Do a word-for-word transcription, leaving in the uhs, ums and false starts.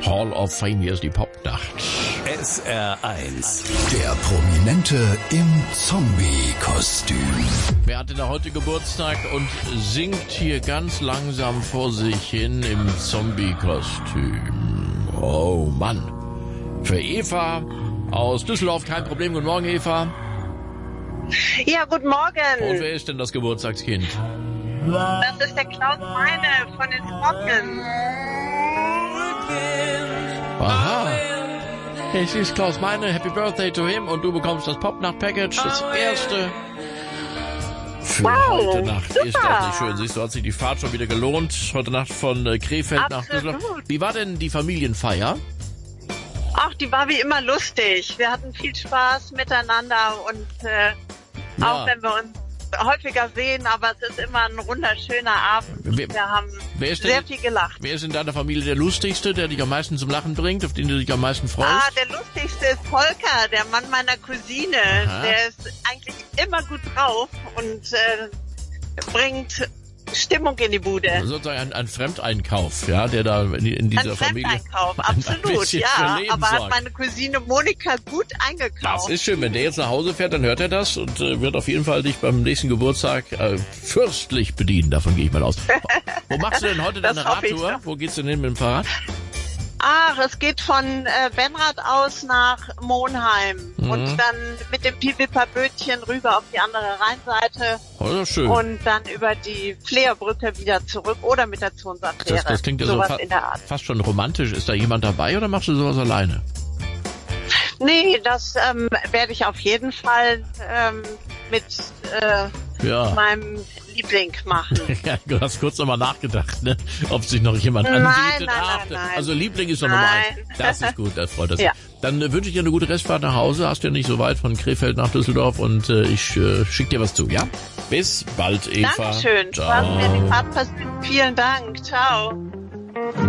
Hall of Fame, hier ist die Popnacht. S R eins. Der Prominente im Zombie-Kostüm. Wer hatte da heute Geburtstag und singt hier ganz langsam vor sich hin im Zombie-Kostüm? Oh Mann. Für Eva aus Düsseldorf kein Problem. Guten Morgen, Eva. Ja, guten Morgen. Und wer ist denn das Geburtstagskind? Das ist der Klaus Meine von den Scorpions. Aha. Es ist Klaus Meine, Happy Birthday to him und du bekommst das Popnacht-Package, das erste für Wow, heute Nacht. super. Ist das nicht schön? Siehst du, hat sich die Fahrt schon wieder gelohnt. Heute Nacht von äh, Krefeld nach Absolut. Düsseldorf. Wie war denn die Familienfeier? Ach, die war wie immer lustig. Wir hatten viel Spaß miteinander und äh, Ja. auch wenn wir uns häufiger sehen, aber es ist immer ein wunderschöner Abend. Wer- Wir haben wer ist denn- sehr viel gelacht. Wer ist in deiner Familie der Lustigste, der dich am meisten zum Lachen bringt, auf den du dich am meisten freust? Ah, der lustigste ist Volker, der Mann meiner Cousine. Aha. Der ist eigentlich immer gut drauf und äh, bringt Stimmung in die Bude. Sozusagen ein, ein Fremdeinkauf, ja, der da in, in dieser Ein Familie Fremdeinkauf, ein- ein absolut, bisschen ja. für Leben Aber hat sorgt. meine Cousine Monika gut eingekauft. Das ist schön, wenn der jetzt nach Hause fährt, dann hört er das und äh, wird auf jeden Fall dich beim nächsten Geburtstag äh, fürstlich bedienen, davon gehe ich mal aus. Wo machst du denn heute Das deine hoffe ich Radtour? doch. Wo geht's denn hin mit dem Fahrrad? Ach, es geht von äh, Benrath aus nach Monheim Mhm. und dann mit dem Piwipperbötchen rüber auf die andere Rheinseite Oh, das ist schön. und dann über die Fleerbrücke wieder zurück oder mit der Zonsaffäre. das, das klingt ja so sowas fa in der Art. fast schon romantisch. Ist da jemand dabei oder machst du sowas alleine? Nee, das ähm, werde ich auf jeden Fall ähm, mit äh, Ja. meinem Liebling machen. Ja, du hast kurz nochmal nachgedacht, ne? Ob sich noch jemand Nein, anbietet. nein, Ach, nein, nein. Also Liebling ist doch Nummer eins. Nein. Das ist gut, das freut uns. Ja. Dann äh, wünsche ich dir eine gute Restfahrt nach Hause. Hast ja nicht so weit von Krefeld nach Düsseldorf und äh, ich äh, schicke dir was zu, ja? Bis bald, Eva. Dankeschön. Du Ciao. hast mir die Fahrt versüßt. Vielen Dank. Ciao.